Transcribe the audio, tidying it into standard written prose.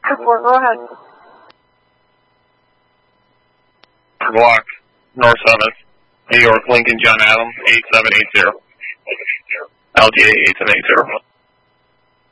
2-4, go ahead. Block, North 7th, New York, Lincoln, John Adams, 8780. LTA 8780.